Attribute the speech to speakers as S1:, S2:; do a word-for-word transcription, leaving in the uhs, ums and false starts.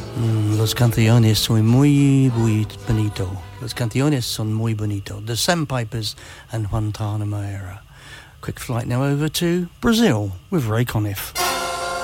S1: Mm, Los canciones son muy, muy bonito. Los canciones son muy bonito. The Sandpipers and Juan Tana Maera. Quick flight now over to Brazil with Ray Conniff.